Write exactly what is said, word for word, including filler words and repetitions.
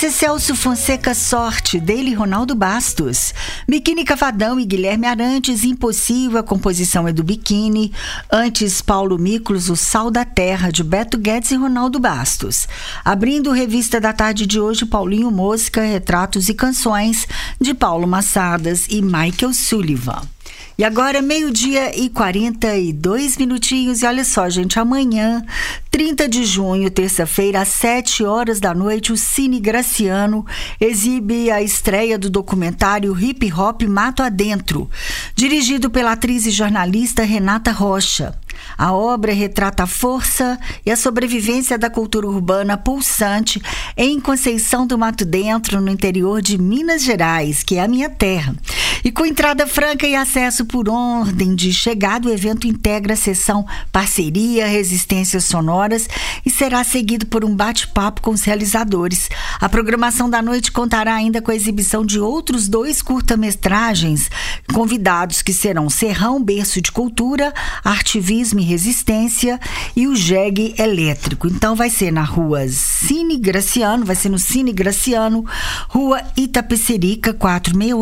Esse é Celso Fonseca Sorte, dele Ronaldo Bastos. Biquíni Cavadão e Guilherme Arantes, Impossível, a composição é do Biquíni. Antes, Paulo Miklos, O Sal da Terra, de Beto Guedes e Ronaldo Bastos. Abrindo Revista da Tarde de hoje, Paulinho Mosca, Retratos e Canções, de Paulo Massadas e Michael Sullivan. E agora, meio-dia e quarenta e dois minutinhos. E olha só, gente, amanhã, trinta de junho, terça-feira, às sete horas da noite, o Cine Graciano exibe a estreia do documentário Hip Hop Mato Adentro, dirigido pela atriz e jornalista Renata Rocha. A obra retrata a força e a sobrevivência da cultura urbana pulsante em Conceição do Mato Dentro, no interior de Minas Gerais, que é a minha terra. E com entrada franca e acesso por ordem de chegada, o evento integra a sessão Parceria, Resistências Sonoras e será seguido por um bate-papo com os realizadores. A programação da noite contará ainda com a exibição de outros dois curta-metragens convidados, que serão Serrão, Berço de Cultura, Artivismo e Resistência e o Jegue Elétrico. Então vai ser na rua Cine Graciano, vai ser no Cine Graciano, rua Itapecerica quatrocentos e sessenta e oito,